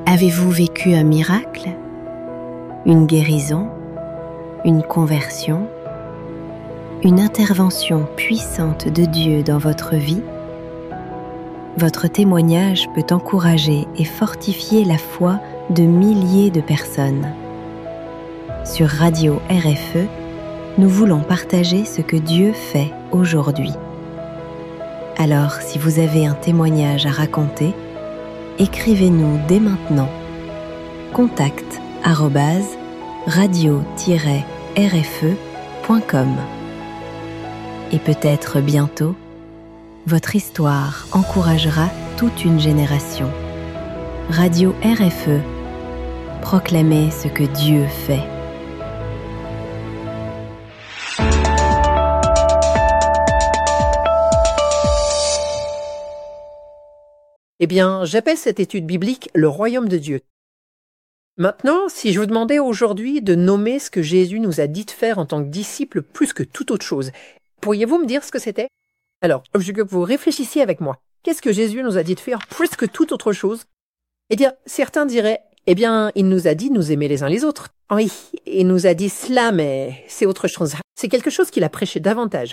Avez-vous vécu un miracle, une guérison, une conversion, une intervention puissante de Dieu dans votre vie? Votre témoignage peut encourager et fortifier la foi de milliers de personnes. Sur Radio RFE, nous voulons partager ce que Dieu fait aujourd'hui. Alors, si vous avez un témoignage à raconter, écrivez-nous dès maintenant. contact@radio-rfe.com. Et peut-être bientôt, votre histoire encouragera toute une génération. Radio RFE, proclamez ce que Dieu fait. Eh bien, j'appelle cette étude biblique le royaume de Dieu. Maintenant, si je vous demandais aujourd'hui de nommer ce que Jésus nous a dit de faire en tant que disciple plus que toute autre chose, pourriez-vous me dire ce que c'était? Alors, je veux que vous réfléchissiez avec moi. Qu'est-ce que Jésus nous a dit de faire plus que toute autre chose? Eh bien, certains diraient, eh bien, il nous a dit de nous aimer les uns les autres. Oui, il nous a dit cela, mais c'est autre chose. C'est quelque chose qu'il a prêché davantage.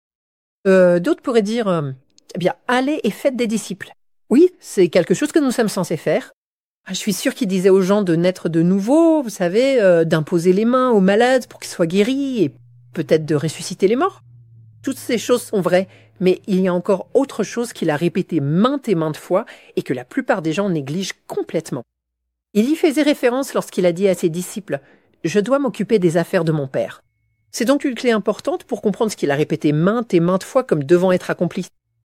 D'autres pourraient dire, eh bien, allez et faites des disciples. Oui, c'est quelque chose que nous sommes censés faire. Je suis sûre qu'il disait aux gens de naître de nouveau, vous savez, d'imposer les mains aux malades pour qu'ils soient guéris et peut-être de ressusciter les morts. Toutes ces choses sont vraies, mais il y a encore autre chose qu'il a répété maintes et maintes fois et que la plupart des gens négligent complètement. Il y faisait référence lorsqu'il a dit à ses disciples « Je dois m'occuper des affaires de mon Père ». C'est donc une clé importante pour comprendre ce qu'il a répété maintes et maintes fois comme devant être accompli.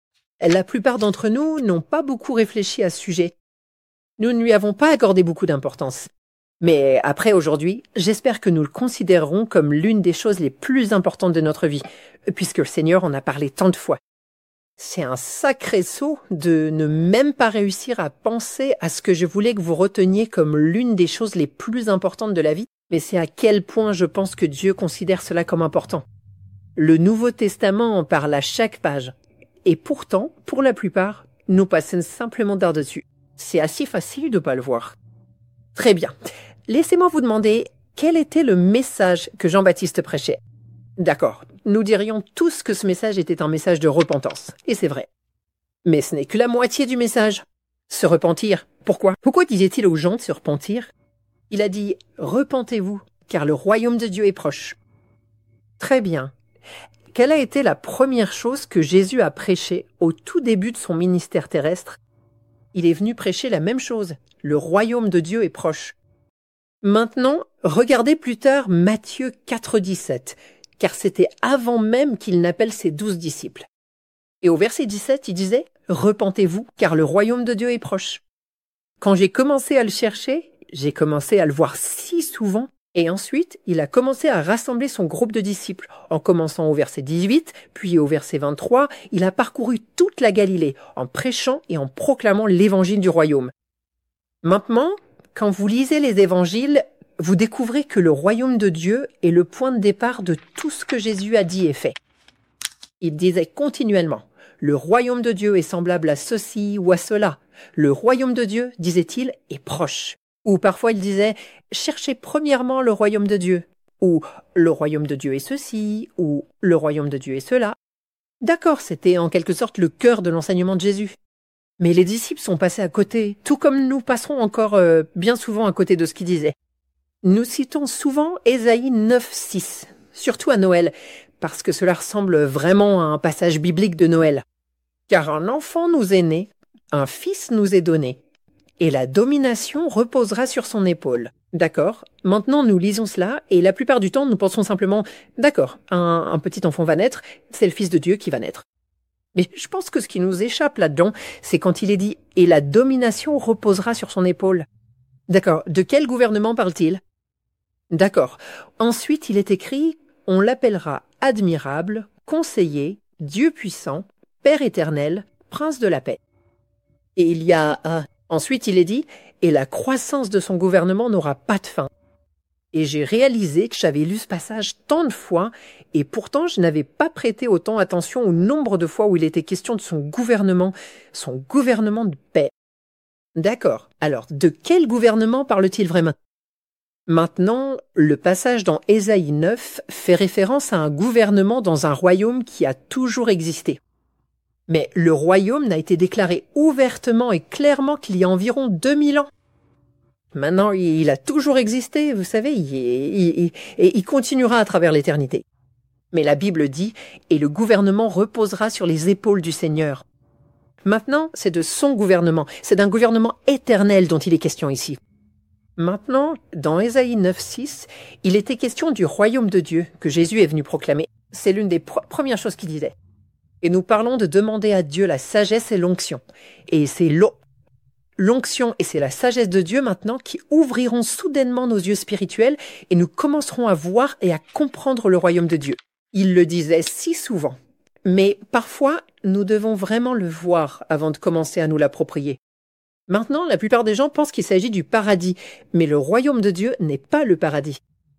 La plupart d'entre nous n'ont pas beaucoup réfléchi à ce sujet. Nous ne lui avons pas accordé beaucoup d'importance. Mais après aujourd'hui, j'espère que nous le considérerons comme l'une des choses les plus importantes de notre vie, puisque le Seigneur en a parlé tant de fois. C'est un sacré saut de ne même pas réussir à penser à ce que je voulais que vous reteniez comme l'une des choses les plus importantes de la vie, mais c'est à quel point je pense que Dieu considère cela comme important. Le Nouveau Testament en parle à chaque page. Et pourtant, pour la plupart, nous passons simplement par-dessus. C'est assez facile de ne pas le voir. Très bien. Laissez-moi vous demander quel était le message que Jean-Baptiste prêchait. D'accord, nous dirions tous que ce message était un message de repentance. Et c'est vrai. Mais ce n'est que la moitié du message. Se repentir. Pourquoi? Pourquoi disait-il aux gens de se repentir? Il a dit « Repentez-vous, car le royaume de Dieu est proche ». Très bien. Quelle a été la première chose que Jésus a prêchée au tout début de son ministère terrestre? Il est venu prêcher la même chose. Le royaume de Dieu est proche. Maintenant, regardez plus tard Matthieu 4,17, car c'était avant même qu'il n'appelle ses 12 disciples. Et au verset 17, il disait « Repentez-vous, car le royaume de Dieu est proche ». Quand j'ai commencé à le chercher, j'ai commencé à le voir si souvent. Et ensuite, il a commencé à rassembler son groupe de disciples. En commençant au verset 18, puis au verset 23, il a parcouru toute la Galilée en prêchant et en proclamant l'évangile du royaume. Maintenant, quand vous lisez les évangiles, vous découvrez que le royaume de Dieu est le point de départ de tout ce que Jésus a dit et fait. Il disait continuellement, le royaume de Dieu est semblable à ceci ou à cela. Le royaume de Dieu, disait-il, est proche. Ou parfois il disait « Cherchez premièrement le royaume de Dieu » ou « Le royaume de Dieu est ceci » ou « Le royaume de Dieu est cela ». D'accord, c'était en quelque sorte le cœur de l'enseignement de Jésus. Mais les disciples sont passés à côté, tout comme nous passerons encore bien souvent à côté de ce qu'il disait. Nous citons souvent Ésaïe 9,6, surtout à Noël, parce que cela ressemble vraiment à un passage biblique de Noël. « Car un enfant nous est né, un fils nous est donné. » Et la domination reposera sur son épaule. D'accord, maintenant nous lisons cela, et la plupart du temps nous pensons simplement « D'accord, un petit enfant va naître, c'est le Fils de Dieu qui va naître. » Mais je pense que ce qui nous échappe là-dedans, c'est quand il est dit « Et la domination reposera sur son épaule ». D'accord, de quel gouvernement parle-t-il? D'accord, ensuite il est écrit « On l'appellera admirable, conseiller, Dieu puissant, Père éternel, Prince de la paix. » Et il y a un... Ensuite, il est dit « Et la croissance de son gouvernement n'aura pas de fin. » Et j'ai réalisé que j'avais lu ce passage tant de fois, et pourtant je n'avais pas prêté autant attention au nombre de fois où il était question de son gouvernement de paix. D'accord. Alors, de quel gouvernement parle-t-il vraiment? Maintenant, le passage dans Ésaïe 9 fait référence à un gouvernement dans un royaume qui a toujours existé. Mais le royaume n'a été déclaré ouvertement et clairement qu'il y a environ 2000 ans. Maintenant, il a toujours existé, vous savez, et il continuera à travers l'éternité. Mais la Bible dit « Et le gouvernement reposera sur les épaules du Seigneur ». Maintenant, c'est de son gouvernement, c'est d'un gouvernement éternel dont il est question ici. Maintenant, dans Ésaïe 9,6, il était question du royaume de Dieu que Jésus est venu proclamer. C'est l'une des premières choses qu'il disait. Et nous parlons de demander à Dieu la sagesse et l'onction. Et c'est l'onction et c'est la sagesse de Dieu maintenant qui ouvriront soudainement nos yeux spirituels et nous commencerons à voir et à comprendre le royaume de Dieu. Il le disait si souvent. Mais parfois, nous devons vraiment le voir avant de commencer à nous l'approprier. Maintenant, la plupart des gens pensent qu'il s'agit du paradis, mais le royaume de Dieu n'est pas le paradis.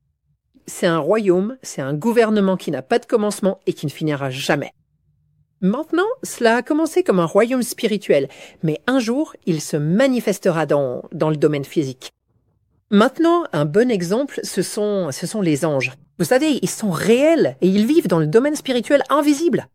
C'est un royaume, c'est un gouvernement qui n'a pas de commencement et qui ne finira jamais. Maintenant, cela a commencé comme un royaume spirituel, mais un jour, il se manifestera dans le domaine physique. Maintenant, un bon exemple, ce sont les anges. Vous savez, ils sont réels et ils vivent dans le domaine spirituel invisible.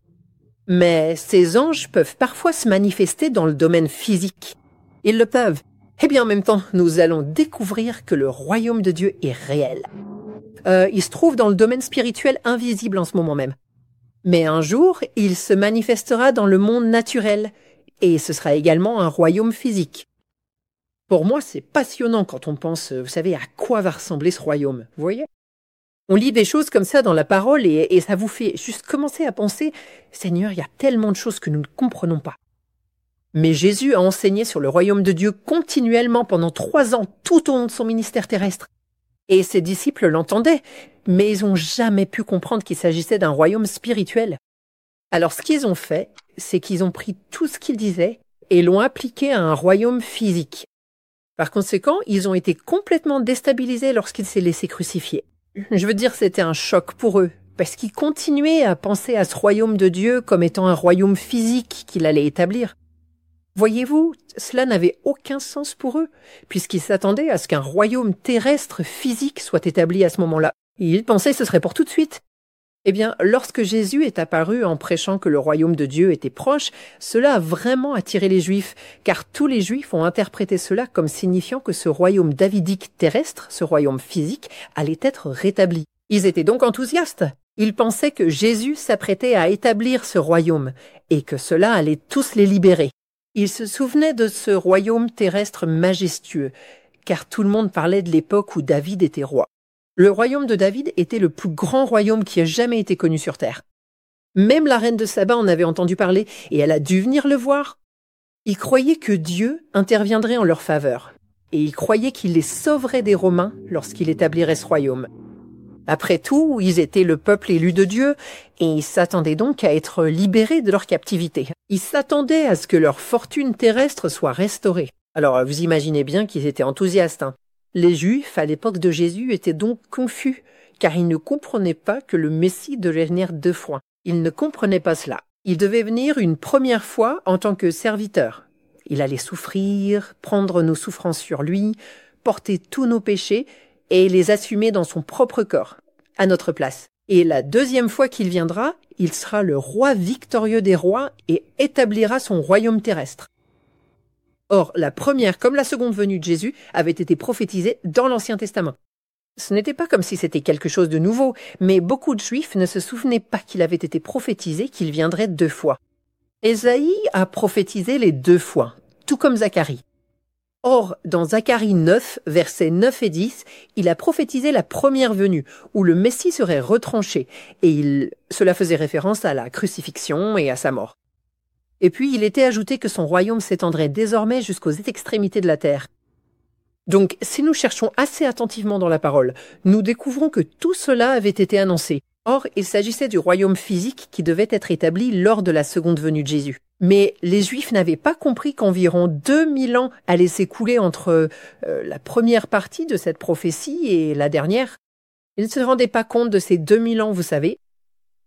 Mais ces anges peuvent parfois se manifester dans le domaine physique. Ils le peuvent. Eh bien, en même temps, nous allons découvrir que le royaume de Dieu est réel. Il se trouve dans le domaine spirituel invisible en ce moment même. Mais un jour, il se manifestera dans le monde naturel, et ce sera également un royaume physique. Pour moi, c'est passionnant quand on pense, vous savez, à quoi va ressembler ce royaume, vous voyez? On lit des choses comme ça dans la parole et ça vous fait juste commencer à penser « Seigneur, il y a tellement de choses que nous ne comprenons pas ». Mais Jésus a enseigné sur le royaume de Dieu continuellement pendant 3 ans, tout au long de son ministère terrestre. Et ses disciples l'entendaient, mais ils n'ont jamais pu comprendre qu'il s'agissait d'un royaume spirituel. Alors ce qu'ils ont fait, c'est qu'ils ont pris tout ce qu'il disait et l'ont appliqué à un royaume physique. Par conséquent, ils ont été complètement déstabilisés lorsqu'il s'est laissé crucifier. Je veux dire, c'était un choc pour eux, parce qu'ils continuaient à penser à ce royaume de Dieu comme étant un royaume physique qu'il allait établir. Voyez-vous, cela n'avait aucun sens pour eux, puisqu'ils s'attendaient à ce qu'un royaume terrestre physique soit établi à ce moment-là. Ils pensaient que ce serait pour tout de suite. Eh bien, lorsque Jésus est apparu en prêchant que le royaume de Dieu était proche, cela a vraiment attiré les Juifs, car tous les Juifs ont interprété cela comme signifiant que ce royaume davidique terrestre, ce royaume physique, allait être rétabli. Ils étaient donc enthousiastes. Ils pensaient que Jésus s'apprêtait à établir ce royaume, et que cela allait tous les libérer. Ils se souvenaient de ce royaume terrestre majestueux, car tout le monde parlait de l'époque où David était roi. Le royaume de David était le plus grand royaume qui ait jamais été connu sur terre. Même la reine de Saba en avait entendu parler et elle a dû venir le voir. Ils croyaient que Dieu interviendrait en leur faveur et ils croyaient qu'il les sauverait des Romains lorsqu'il établirait ce royaume. Après tout, ils étaient le peuple élu de Dieu et ils s'attendaient donc à être libérés de leur captivité. Ils s'attendaient à ce que leur fortune terrestre soit restaurée. Alors vous imaginez bien qu'ils étaient enthousiastes, hein. Les Juifs, à l'époque de Jésus, étaient donc confus, car ils ne comprenaient pas que le Messie devait venir 2 fois. Ils ne comprenaient pas cela. Il devait venir une première fois en tant que serviteur. Il allait souffrir, prendre nos souffrances sur lui, porter tous nos péchés et les assumer dans son propre corps, à notre place. Et la 2e fois qu'il viendra, il sera le roi victorieux des rois et établira son royaume terrestre. Or, la première comme la seconde venue de Jésus avait été prophétisée dans l'Ancien Testament. Ce n'était pas comme si c'était quelque chose de nouveau, mais beaucoup de Juifs ne se souvenaient pas qu'il avait été prophétisé qu'il viendrait 2 fois. Ésaïe a prophétisé les 2 fois, tout comme Zacharie. Or, dans Zacharie 9, versets 9 et 10, il a prophétisé la première venue, où le Messie serait retranché, et cela faisait référence à la crucifixion et à sa mort. Et puis, il était ajouté que son royaume s'étendrait désormais jusqu'aux extrémités de la terre. Donc, si nous cherchons assez attentivement dans la parole, nous découvrons que tout cela avait été annoncé. Or, il s'agissait du royaume physique qui devait être établi lors de la seconde venue de Jésus. Mais les Juifs n'avaient pas compris qu'environ 2000 ans allaient s'écouler entre la première partie de cette prophétie et la dernière. Ils ne se rendaient pas compte de ces 2000 ans, vous savez.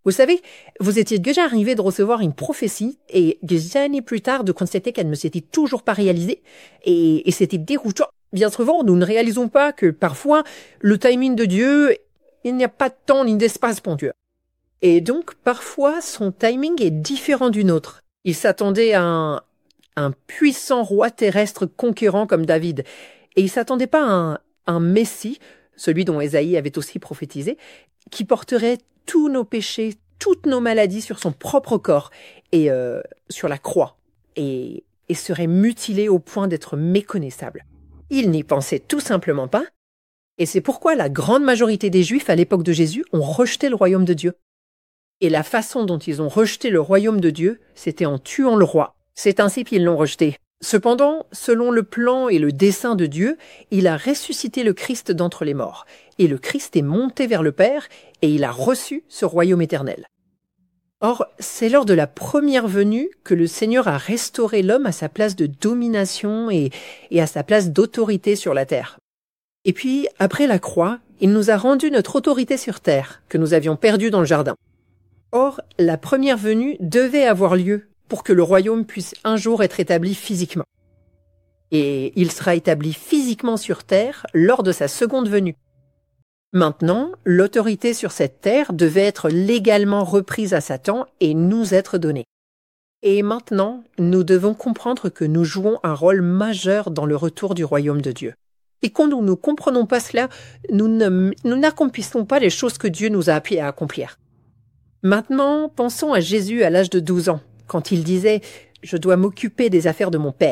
Vous savez, vous étiez déjà arrivé de recevoir une prophétie et des années plus tard de constater qu'elle ne s'était toujours pas réalisée et c'était déroutant. Bien souvent, nous ne réalisons pas que parfois, le timing de Dieu, il n'y a pas de temps ni d'espace pour Dieu. Et donc, parfois, son timing est différent du nôtre. Il s'attendait à un puissant roi terrestre conquérant comme David. Et il s'attendait pas à un Messie, celui dont Ésaïe avait aussi prophétisé, qui porterait tous nos péchés, toutes nos maladies sur son propre corps et sur la croix et serait mutilé au point d'être méconnaissable. Il n'y pensait tout simplement pas, et c'est pourquoi la grande majorité des Juifs à l'époque de Jésus ont rejeté le royaume de Dieu. Et la façon dont ils ont rejeté le royaume de Dieu, c'était en tuant le roi. C'est ainsi qu'ils l'ont rejeté. Cependant, selon le plan et le dessein de Dieu, il a ressuscité le Christ d'entre les morts. Et le Christ est monté vers le Père et il a reçu ce royaume éternel. Or, c'est lors de la première venue que le Seigneur a restauré l'homme à sa place de domination et à sa place d'autorité sur la terre. Et puis, après la croix, il nous a rendu notre autorité sur terre, que nous avions perdue dans le jardin. Or, la première venue devait avoir lieu pour que le royaume puisse un jour être établi physiquement. Et il sera établi physiquement sur terre lors de sa seconde venue. Maintenant, l'autorité sur cette terre devait être légalement reprise à Satan et nous être donnée. Et maintenant, nous devons comprendre que nous jouons un rôle majeur dans le retour du royaume de Dieu. Et quand nous ne comprenons pas cela, nous n'accomplissons pas les choses que Dieu nous a appelés à accomplir. Maintenant, pensons à Jésus à l'âge de 12 ans, quand il disait « Je dois m'occuper des affaires de mon Père ».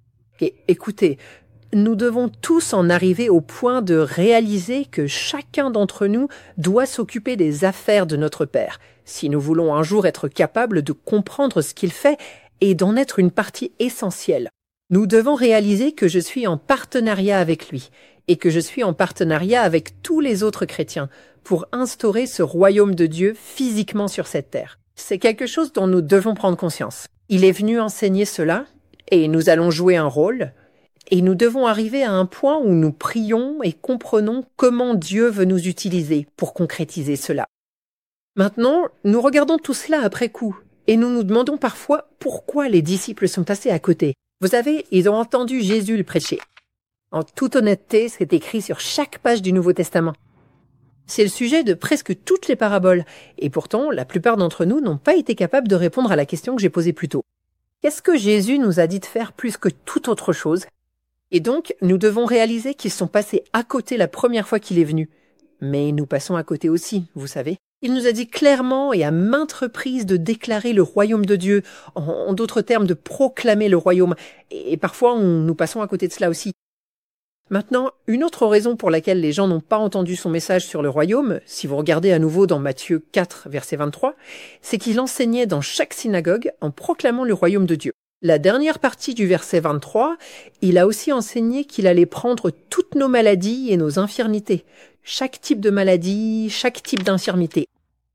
Et écoutez, nous devons tous en arriver au point de réaliser que chacun d'entre nous doit s'occuper des affaires de notre Père, si nous voulons un jour être capables de comprendre ce qu'il fait et d'en être une partie essentielle. Nous devons réaliser que je suis en partenariat avec lui et que je suis en partenariat avec tous les autres chrétiens pour instaurer ce royaume de Dieu physiquement sur cette terre. C'est quelque chose dont nous devons prendre conscience. Il est venu enseigner cela et nous allons jouer un rôle. Et nous devons arriver à un point où nous prions et comprenons comment Dieu veut nous utiliser pour concrétiser cela. Maintenant, nous regardons tout cela après coup, et nous nous demandons parfois pourquoi les disciples sont passés à côté. Vous savez, ils ont entendu Jésus le prêcher. En toute honnêteté, c'est écrit sur chaque page du Nouveau Testament. C'est le sujet de presque toutes les paraboles, et pourtant, la plupart d'entre nous n'ont pas été capables de répondre à la question que j'ai posée plus tôt. Qu'est-ce que Jésus nous a dit de faire plus que toute autre chose ? Et donc, nous devons réaliser qu'ils sont passés à côté la première fois qu'il est venu. Mais nous passons à côté aussi, vous savez. Il nous a dit clairement et à maintes reprises de déclarer le royaume de Dieu, en d'autres termes de proclamer le royaume. Et parfois, nous passons à côté de cela aussi. Maintenant, une autre raison pour laquelle les gens n'ont pas entendu son message sur le royaume, si vous regardez à nouveau dans Matthieu 4, verset 23, c'est qu'il enseignait dans chaque synagogue en proclamant le royaume de Dieu. La dernière partie du verset 23, il a aussi enseigné qu'il allait prendre toutes nos maladies et nos infirmités, chaque type de maladie, chaque type d'infirmité.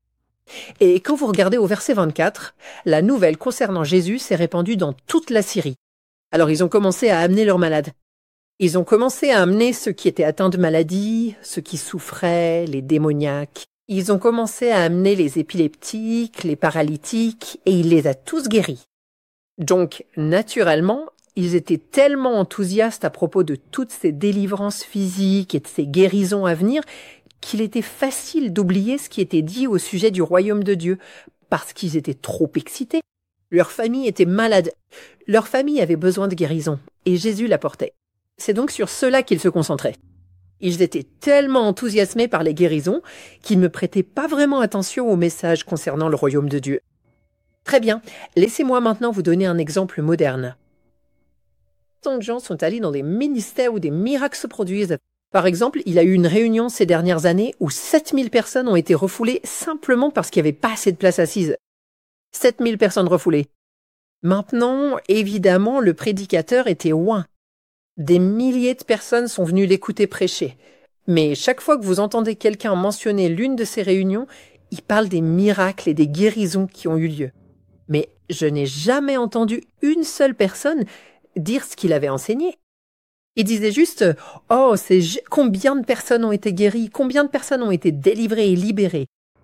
Et quand vous regardez au verset 24, la nouvelle concernant Jésus s'est répandue dans toute la Syrie. Alors ils ont commencé à amener leurs malades. Ils ont commencé à amener ceux qui étaient atteints de maladies, ceux qui souffraient, les démoniaques. Ils ont commencé à amener les épileptiques, les paralytiques, et il les a tous guéris. Donc, naturellement, ils étaient tellement enthousiastes à propos de toutes ces délivrances physiques et de ces guérisons à venir qu'il était facile d'oublier ce qui était dit au sujet du royaume de Dieu, parce qu'ils étaient trop excités. Leur famille était malade. Leur famille avait besoin de guérison, et Jésus l'apportait. C'est donc sur cela qu'ils se concentraient. Ils étaient tellement enthousiasmés par les guérisons qu'ils ne prêtaient pas vraiment attention au message concernant le royaume de Dieu. Très bien, laissez-moi maintenant vous donner un exemple moderne. Tant de gens sont allés dans des ministères où des miracles se produisent. Par exemple, il y a eu une réunion ces dernières années où 7000 personnes ont été refoulées simplement parce qu'il n'y avait pas assez de place assise. 7000 personnes refoulées. Maintenant, évidemment, le prédicateur était loin. Des milliers de personnes sont venues l'écouter prêcher. Mais chaque fois que vous entendez quelqu'un mentionner l'une de ces réunions, il parle des miracles et des guérisons qui ont eu lieu. Mais je n'ai jamais entendu une seule personne dire ce qu'il avait enseigné. Il disait juste « Oh, combien de personnes ont été guéries, combien de personnes ont été délivrées et libérées ?»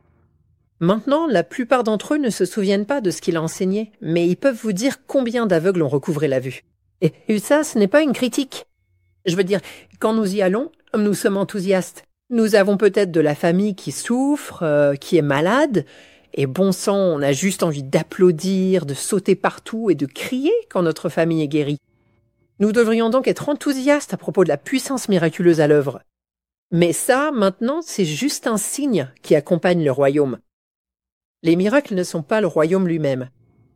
Maintenant, la plupart d'entre eux ne se souviennent pas de ce qu'il a enseigné, mais ils peuvent vous dire combien d'aveugles ont recouvré la vue. Et ça, ce n'est pas une critique. Je veux dire, quand nous y allons, nous sommes enthousiastes. Nous avons peut-être de la famille qui souffre, qui est malade, et bon sang, on a juste envie d'applaudir, de sauter partout et de crier quand notre famille est guérie. Nous devrions donc être enthousiastes à propos de la puissance miraculeuse à l'œuvre. Mais ça, maintenant, c'est juste un signe qui accompagne le royaume. Les miracles ne sont pas le royaume lui-même.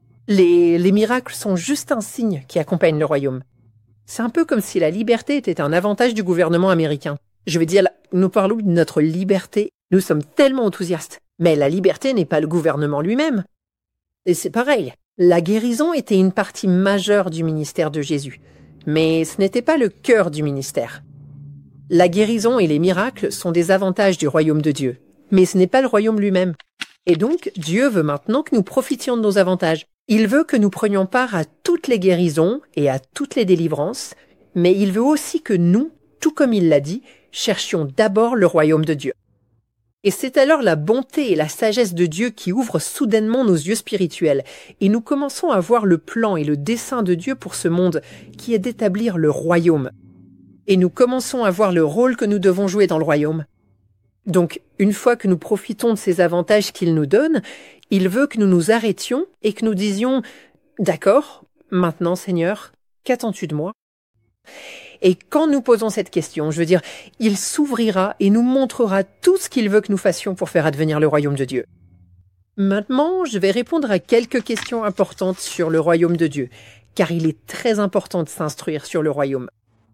Les miracles sont juste un signe qui accompagne le royaume. C'est un peu comme si la liberté était un avantage du gouvernement américain. Je veux dire, nous parlons de notre liberté. Nous sommes tellement enthousiastes. Mais la liberté n'est pas le gouvernement lui-même. Et c'est pareil. La guérison était une partie majeure du ministère de Jésus. Mais ce n'était pas le cœur du ministère. La guérison et les miracles sont des avantages du royaume de Dieu. Mais ce n'est pas le royaume lui-même. Et donc, Dieu veut maintenant que nous profitions de nos avantages. Il veut que nous prenions part à toutes les guérisons et à toutes les délivrances, mais il veut aussi que nous, tout comme il l'a dit, cherchions d'abord le royaume de Dieu. Et c'est alors la bonté et la sagesse de Dieu qui ouvrent soudainement nos yeux spirituels, et nous commençons à voir le plan et le dessein de Dieu pour ce monde, qui est d'établir le royaume. Et nous commençons à voir le rôle que nous devons jouer dans le royaume. Donc, une fois que nous profitons de ces avantages qu'il nous donne, il veut que nous nous arrêtions et que nous disions « D'accord, maintenant Seigneur, qu'attends-tu de moi ?» Et quand nous posons cette question, je veux dire, il s'ouvrira et nous montrera tout ce qu'il veut que nous fassions pour faire advenir le royaume de Dieu. Maintenant, je vais répondre à quelques questions importantes sur le royaume de Dieu, car il est très important de s'instruire sur le royaume.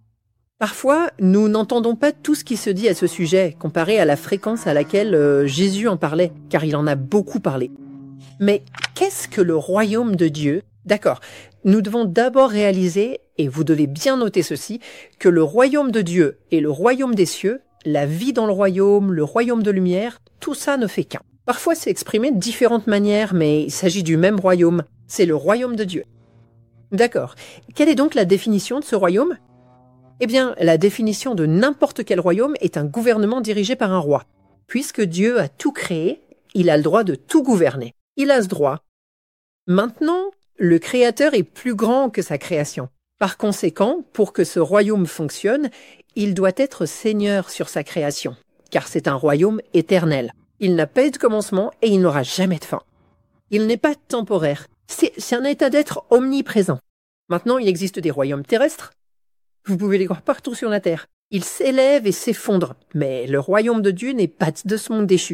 Parfois, nous n'entendons pas tout ce qui se dit à ce sujet, comparé à la fréquence à laquelle Jésus en parlait, car il en a beaucoup parlé. Mais qu'est-ce que le royaume de Dieu ? D'accord, nous devons d'abord réaliser, et vous devez bien noter ceci, que le royaume de Dieu et le royaume des cieux, la vie dans le royaume de lumière, tout ça ne fait qu'un. Parfois c'est exprimé de différentes manières, mais il s'agit du même royaume, c'est le royaume de Dieu. D'accord, quelle est donc la définition de ce royaume ? Eh bien, la définition de n'importe quel royaume est un gouvernement dirigé par un roi. Puisque Dieu a tout créé, il a le droit de tout gouverner. Il a ce droit. Maintenant, le Créateur est plus grand que sa création. Par conséquent, pour que ce royaume fonctionne, il doit être seigneur sur sa création, car c'est un royaume éternel. Il n'a pas eu de commencement et il n'aura jamais de fin. Il n'est pas temporaire. C'est un état d'être omniprésent. Maintenant, il existe des royaumes terrestres. Vous pouvez les voir partout sur la terre. Ils s'élèvent et s'effondrent, mais le royaume de Dieu n'est pas de ce monde déchu.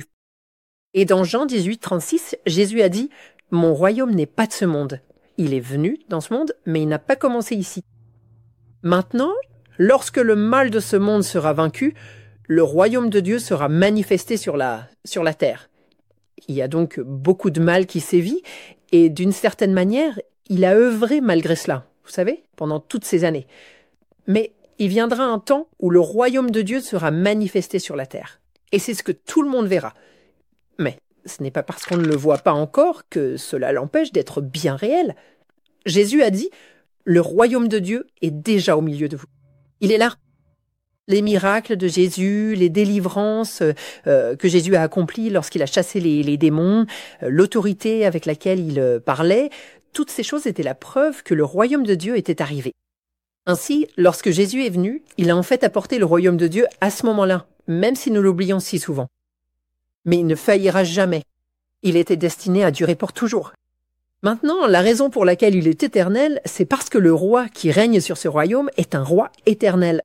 Et dans Jean 18, 36, Jésus a dit « Mon royaume n'est pas de ce monde. Il est venu dans ce monde, mais il n'a pas commencé ici. » Maintenant, lorsque le mal de ce monde sera vaincu, le royaume de Dieu sera manifesté sur la terre. Il y a donc beaucoup de mal qui sévit, et d'une certaine manière, il a œuvré malgré cela, vous savez, pendant toutes ces années. Mais il viendra un temps où le royaume de Dieu sera manifesté sur la terre. Et c'est ce que tout le monde verra. Mais ce n'est pas parce qu'on ne le voit pas encore que cela l'empêche d'être bien réel. Jésus a dit « Le royaume de Dieu est déjà au milieu de vous. » Il est là. Les miracles de Jésus, les délivrances que Jésus a accomplies lorsqu'il a chassé les démons, l'autorité avec laquelle il parlait, toutes ces choses étaient la preuve que le royaume de Dieu était arrivé. Ainsi, lorsque Jésus est venu, il a en fait apporté le royaume de Dieu à ce moment-là, même si nous l'oublions si souvent. Mais il ne faillira jamais. Il était destiné à durer pour toujours. Maintenant, la raison pour laquelle il est éternel, c'est parce que le roi qui règne sur ce royaume est un roi éternel.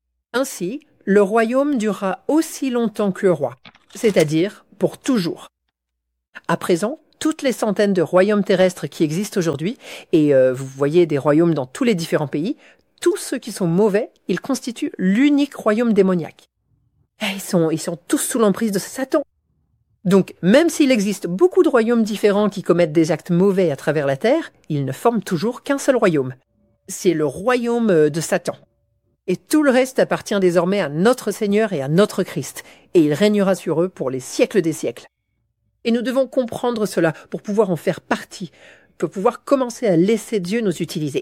Ainsi, le royaume durera aussi longtemps que le roi, c'est-à-dire pour toujours. À présent, toutes les centaines de royaumes terrestres qui existent aujourd'hui, et vous voyez des royaumes dans tous les différents pays, tous ceux qui sont mauvais, ils constituent l'unique royaume démoniaque. Et ils sont tous sous l'emprise de Satan. Donc, même s'il existe beaucoup de royaumes différents qui commettent des actes mauvais à travers la terre, ils ne forment toujours qu'un seul royaume. C'est le royaume de Satan. Et tout le reste appartient désormais à notre Seigneur et à notre Christ, et il régnera sur eux pour les siècles des siècles. Et nous devons comprendre cela pour pouvoir en faire partie, pour pouvoir commencer à laisser Dieu nous utiliser.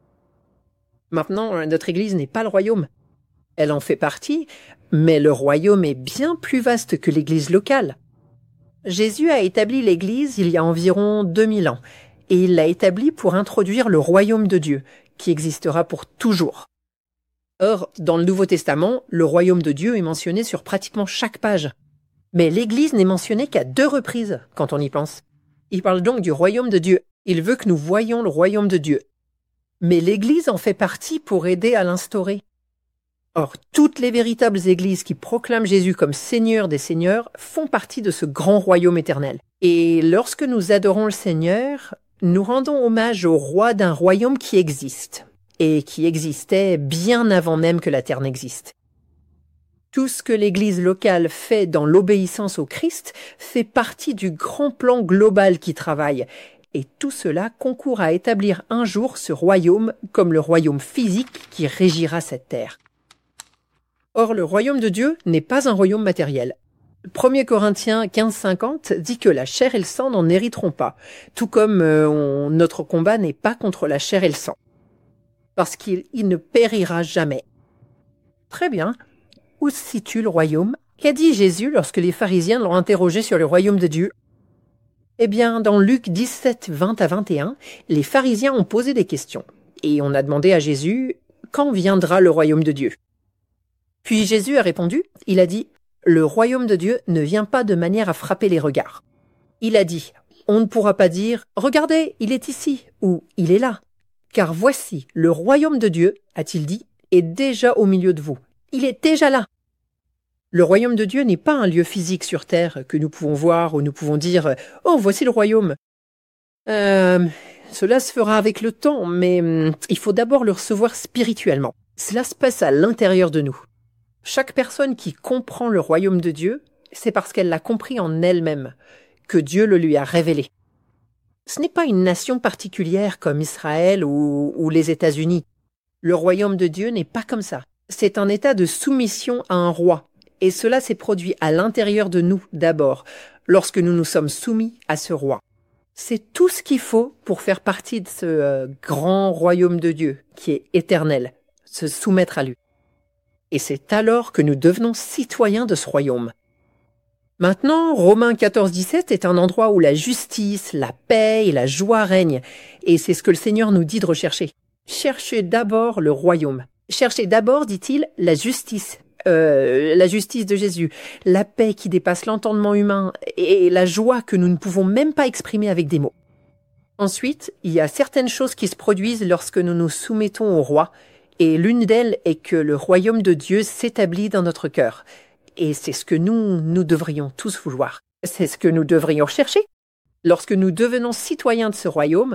Maintenant, notre Église n'est pas le royaume. Elle en fait partie, mais le royaume est bien plus vaste que l'Église locale. Jésus a établi l'Église il y a environ 2000 ans, et il l'a établie pour introduire le royaume de Dieu, qui existera pour toujours. Or, dans le Nouveau Testament, le royaume de Dieu est mentionné sur pratiquement chaque page. Mais l'Église n'est mentionnée qu'à 2 reprises, quand on y pense. Il parle donc du royaume de Dieu. Il veut que nous voyions le royaume de Dieu. Mais l'Église en fait partie pour aider à l'instaurer. Or, toutes les véritables églises qui proclament Jésus comme Seigneur des Seigneurs font partie de ce grand royaume éternel. Et lorsque nous adorons le Seigneur, nous rendons hommage au roi d'un royaume qui existe, et qui existait bien avant même que la terre n'existe. Tout ce que l'Église locale fait dans l'obéissance au Christ fait partie du grand plan global qui travaille, et tout cela concourt à établir un jour ce royaume comme le royaume physique qui régira cette terre. Or, le royaume de Dieu n'est pas un royaume matériel. 1 Corinthiens 15-50 dit que la chair et le sang n'en hériteront pas, tout comme notre combat n'est pas contre la chair et le sang, parce qu'il ne périra jamais. Très bien. Où se situe le royaume? Qu'a dit Jésus lorsque les pharisiens l'ont interrogé sur le royaume de Dieu? Eh bien, dans Luc 17, 20-21, les pharisiens ont posé des questions, et on a demandé à Jésus « Quand viendra le royaume de Dieu ?» Puis Jésus a répondu, il a dit « Le royaume de Dieu ne vient pas de manière à frapper les regards. » Il a dit « On ne pourra pas dire « Regardez, il est ici » ou « Il est là ». Car voici, le royaume de Dieu, a-t-il dit, est déjà au milieu de vous. Il est déjà là. Le royaume de Dieu n'est pas un lieu physique sur terre que nous pouvons voir ou nous pouvons dire « Oh, voici le royaume ». Cela se fera avec le temps, mais il faut d'abord le recevoir spirituellement. Cela se passe à l'intérieur de nous. Chaque personne qui comprend le royaume de Dieu, c'est parce qu'elle l'a compris en elle-même, que Dieu le lui a révélé. Ce n'est pas une nation particulière comme Israël ou les États-Unis. Le royaume de Dieu n'est pas comme ça. C'est un état de soumission à un roi. Et cela s'est produit à l'intérieur de nous d'abord, lorsque nous nous sommes soumis à ce roi. C'est tout ce qu'il faut pour faire partie de ce grand royaume de Dieu, qui est éternel, se soumettre à lui. Et c'est alors que nous devenons citoyens de ce royaume. Maintenant, Romains 14-17 est un endroit où la justice, la paix et la joie règnent, et c'est ce que le Seigneur nous dit de rechercher. Cherchez d'abord le royaume. Cherchez d'abord, dit-il, la justice de Jésus, la paix qui dépasse l'entendement humain et la joie que nous ne pouvons même pas exprimer avec des mots. Ensuite, il y a certaines choses qui se produisent lorsque nous nous soumettons au roi, et l'une d'elles est que le royaume de Dieu s'établit dans notre cœur. Et c'est ce que nous devrions tous vouloir. C'est ce que nous devrions chercher. Lorsque nous devenons citoyens de ce royaume,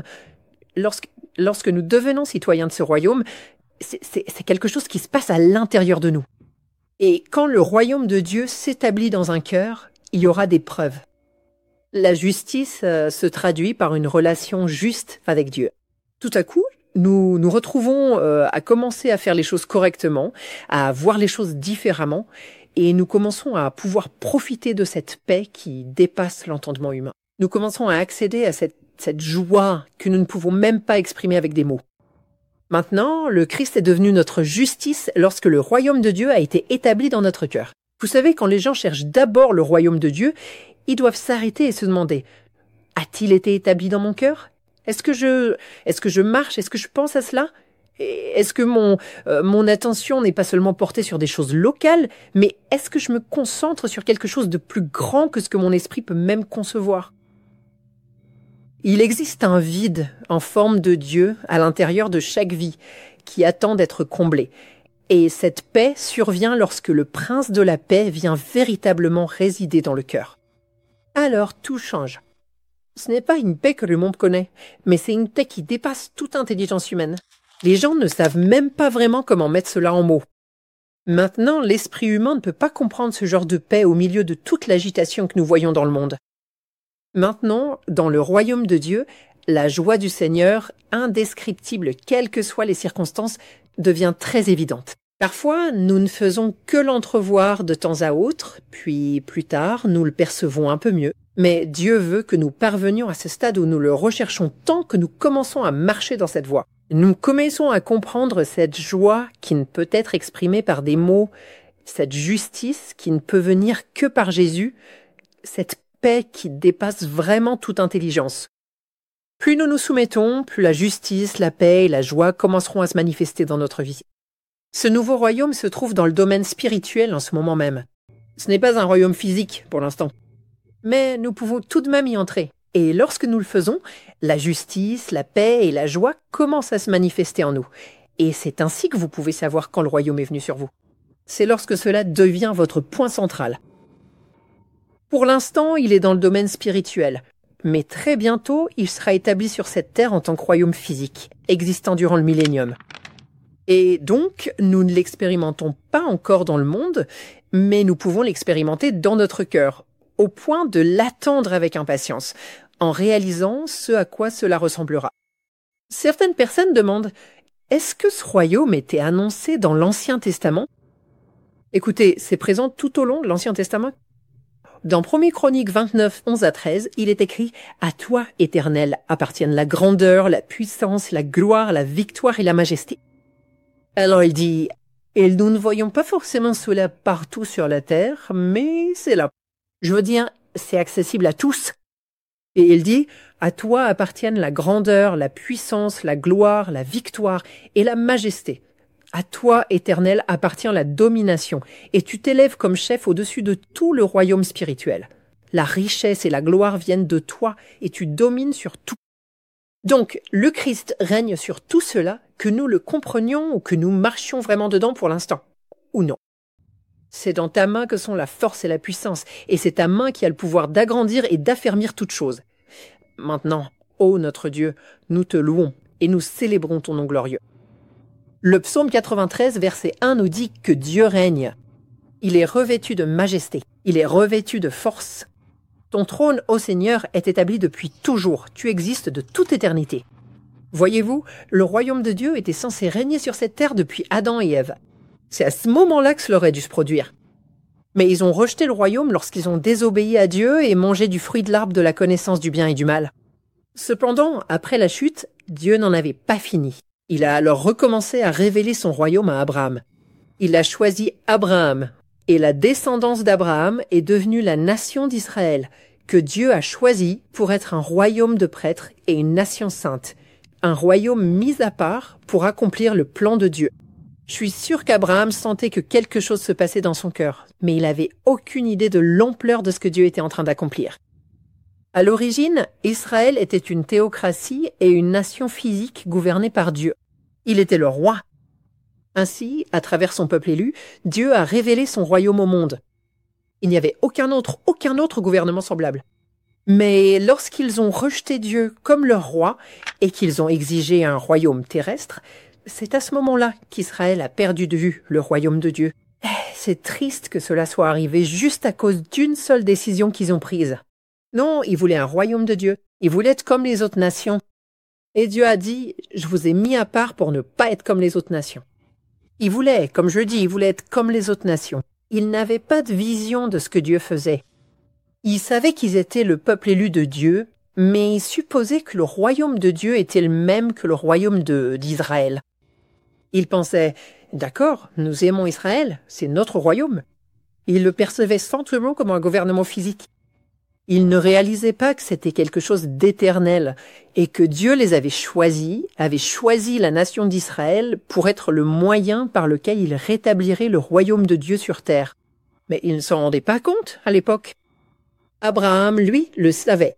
c'est quelque chose qui se passe à l'intérieur de nous. Et quand le royaume de Dieu s'établit dans un cœur, il y aura des preuves. La justice se traduit par une relation juste avec Dieu. Tout à coup, nous nous retrouvons à commencer à faire les choses correctement, à voir les choses différemment, et nous commençons à pouvoir profiter de cette paix qui dépasse l'entendement humain. Nous commençons à accéder à cette joie que nous ne pouvons même pas exprimer avec des mots. Maintenant, le Christ est devenu notre justice lorsque le royaume de Dieu a été établi dans notre cœur. Vous savez, quand les gens cherchent d'abord le royaume de Dieu, ils doivent s'arrêter et se demander « A-t-il été établi dans mon cœur ? Est-ce que je marche? Est-ce que je pense à cela? Est-ce que mon attention n'est pas seulement portée sur des choses locales, mais est-ce que je me concentre sur quelque chose de plus grand que ce que mon esprit peut même concevoir? » Il existe un vide en forme de Dieu à l'intérieur de chaque vie qui attend d'être comblé. Et cette paix survient lorsque le prince de la paix vient véritablement résider dans le cœur. Alors tout change. Ce n'est pas une paix que le monde connaît, mais c'est une paix qui dépasse toute intelligence humaine. Les gens ne savent même pas vraiment comment mettre cela en mots. Maintenant, l'esprit humain ne peut pas comprendre ce genre de paix au milieu de toute l'agitation que nous voyons dans le monde. Maintenant, dans le royaume de Dieu, la joie du Seigneur, indescriptible quelles que soient les circonstances, devient très évidente. Parfois, nous ne faisons que l'entrevoir de temps à autre, puis plus tard, nous le percevons un peu mieux. Mais Dieu veut que nous parvenions à ce stade où nous le recherchons tant que nous commençons à marcher dans cette voie. Nous commençons à comprendre cette joie qui ne peut être exprimée par des mots, cette justice qui ne peut venir que par Jésus, cette paix qui dépasse vraiment toute intelligence. Plus nous nous soumettons, plus la justice, la paix et la joie commenceront à se manifester dans notre vie. Ce nouveau royaume se trouve dans le domaine spirituel en ce moment même. Ce n'est pas un royaume physique pour l'instant. Mais nous pouvons tout de même y entrer. Et lorsque nous le faisons, la justice, la paix et la joie commencent à se manifester en nous. Et c'est ainsi que vous pouvez savoir quand le royaume est venu sur vous. C'est lorsque cela devient votre point central. Pour l'instant, il est dans le domaine spirituel. Mais très bientôt, il sera établi sur cette terre en tant que royaume physique, existant durant le millénium. Et donc, nous ne l'expérimentons pas encore dans le monde, mais nous pouvons l'expérimenter dans notre cœur, au point de l'attendre avec impatience, en réalisant ce à quoi cela ressemblera. Certaines personnes demandent « Est-ce que ce royaume était annoncé dans l'Ancien Testament ?» Écoutez, c'est présent tout au long de l'Ancien Testament. Dans 1 Chroniques 29, 11 à 13, il est écrit « À toi, Éternel, appartiennent la grandeur, la puissance, la gloire, la victoire et la majesté. » Alors il dit « Et nous ne voyons pas forcément cela partout sur la terre, mais c'est là. Je veux dire, c'est accessible à tous. » Et il dit « À toi appartiennent la grandeur, la puissance, la gloire, la victoire et la majesté. À toi, Éternel, appartient la domination, et tu t'élèves comme chef au-dessus de tout le royaume spirituel. La richesse et la gloire viennent de toi, et tu domines sur tout. » Donc, le Christ règne sur tout cela, que nous le comprenions ou que nous marchions vraiment dedans pour l'instant, ou non. C'est dans ta main que sont la force et la puissance, et c'est ta main qui a le pouvoir d'agrandir et d'affermir toutes choses. Maintenant, ô notre Dieu, nous te louons et nous célébrons ton nom glorieux. Le psaume 93, verset 1 nous dit que Dieu règne. Il est revêtu de majesté, il est revêtu de force. Ton trône, ô Seigneur, est établi depuis toujours, tu existes de toute éternité. Voyez-vous, le royaume de Dieu était censé régner sur cette terre depuis Adam et Ève. C'est à ce moment-là que cela aurait dû se produire. Mais ils ont rejeté le royaume lorsqu'ils ont désobéi à Dieu et mangé du fruit de l'arbre de la connaissance du bien et du mal. Cependant, après la chute, Dieu n'en avait pas fini. Il a alors recommencé à révéler son royaume à Abraham. Il a choisi Abraham, et la descendance d'Abraham est devenue la nation d'Israël, que Dieu a choisi pour être un royaume de prêtres et une nation sainte, un royaume mis à part pour accomplir le plan de Dieu. Je suis sûr qu'Abraham sentait que quelque chose se passait dans son cœur, mais il n'avait aucune idée de l'ampleur de ce que Dieu était en train d'accomplir. À l'origine, Israël était une théocratie et une nation physique gouvernée par Dieu. Il était le roi. Ainsi, à travers son peuple élu, Dieu a révélé son royaume au monde. Il n'y avait aucun autre gouvernement semblable. Mais lorsqu'ils ont rejeté Dieu comme leur roi et qu'ils ont exigé un royaume terrestre, c'est à ce moment-là qu'Israël a perdu de vue le royaume de Dieu. C'est triste que cela soit arrivé juste à cause d'une seule décision qu'ils ont prise. Non, ils voulaient un royaume de Dieu. Ils voulaient être comme les autres nations. Et Dieu a dit, je vous ai mis à part pour ne pas être comme les autres nations. Ils voulaient, comme je dis, ils voulaient être comme les autres nations. Ils n'avaient pas de vision de ce que Dieu faisait. Ils savaient qu'ils étaient le peuple élu de Dieu, mais ils supposaient que le royaume de Dieu était le même que le royaume d'Israël. Ils pensaient, d'accord, nous aimons Israël, c'est notre royaume. Ils le percevaient simplement comme un gouvernement physique. Ils ne réalisaient pas que c'était quelque chose d'éternel et que Dieu les avait choisi la nation d'Israël pour être le moyen par lequel il rétablirait le royaume de Dieu sur terre. Mais ils ne s'en rendaient pas compte à l'époque. Abraham, lui, le savait.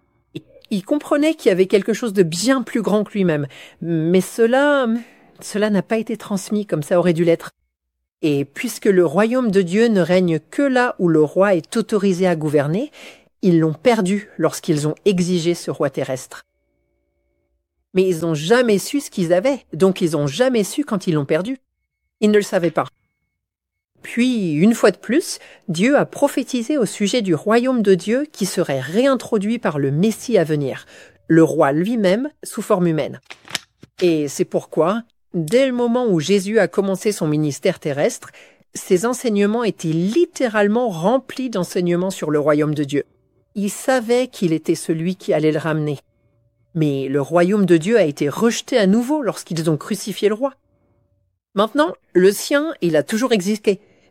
Il comprenait qu'il y avait quelque chose de bien plus grand que lui-même, mais cela n'a pas été transmis comme ça aurait dû l'être. Et puisque le royaume de Dieu ne règne que là où le roi est autorisé à gouverner, ils l'ont perdu lorsqu'ils ont exigé ce roi terrestre. Mais ils n'ont jamais su ce qu'ils avaient, donc ils n'ont jamais su quand ils l'ont perdu. Ils ne le savaient pas. Puis, une fois de plus, Dieu a prophétisé au sujet du royaume de Dieu qui serait réintroduit par le Messie à venir, le roi lui-même sous forme humaine. Et c'est pourquoi, dès le moment où Jésus a commencé son ministère terrestre, ses enseignements étaient littéralement remplis d'enseignements sur le royaume de Dieu. Il savait qu'il était celui qui allait le ramener. Mais le royaume de Dieu a été rejeté à nouveau lorsqu'ils ont crucifié le roi. Maintenant, le sien, il a toujours existé,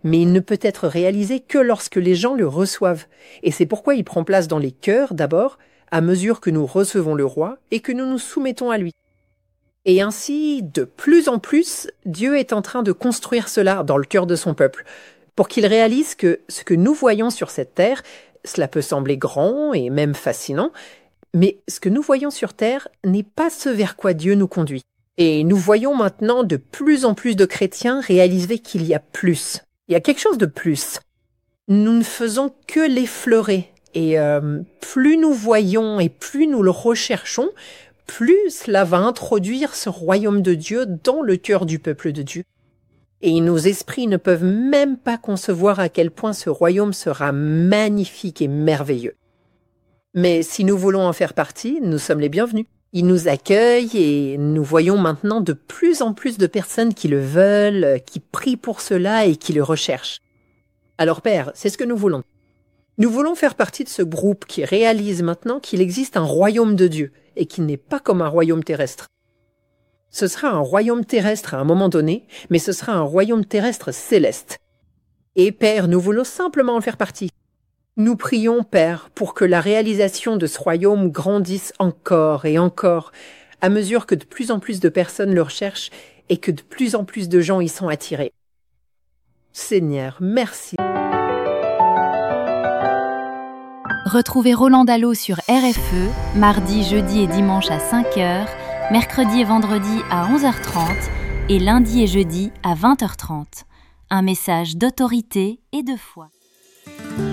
mais il ne peut être réalisé que lorsque les gens le reçoivent. Et c'est pourquoi il prend place dans les cœurs d'abord, à mesure que nous recevons le roi et que nous nous soumettons à lui. Et ainsi, de plus en plus, Dieu est en train de construire cela dans le cœur de son peuple, pour qu'il réalise que ce que nous voyons sur cette terre, cela peut sembler grand et même fascinant, mais ce que nous voyons sur terre n'est pas ce vers quoi Dieu nous conduit. Et nous voyons maintenant de plus en plus de chrétiens réaliser qu'il y a plus. Il y a quelque chose de plus. Nous ne faisons que l'effleurer. Et plus nous voyons et plus nous le recherchons, plus cela va introduire ce royaume de Dieu dans le cœur du peuple de Dieu. Et nos esprits ne peuvent même pas concevoir à quel point ce royaume sera magnifique et merveilleux. Mais si nous voulons en faire partie, nous sommes les bienvenus. Il nous accueille et nous voyons maintenant de plus en plus de personnes qui le veulent, qui prient pour cela et qui le recherchent. Alors Père, c'est ce que nous voulons. Nous voulons faire partie de ce groupe qui réalise maintenant qu'il existe un royaume de Dieu et qu'il n'est pas comme un royaume terrestre. Ce sera un royaume terrestre à un moment donné, mais ce sera un royaume terrestre céleste. Et Père, nous voulons simplement en faire partie. Nous prions, Père, pour que la réalisation de ce royaume grandisse encore et encore, à mesure que de plus en plus de personnes le recherchent et que de plus en plus de gens y sont attirés. Seigneur, merci. Retrouvez Roland Dallot sur RFE, mardi, jeudi et dimanche à 5h, mercredi et vendredi à 11h30 et lundi et jeudi à 20h30. Un message d'autorité et de foi.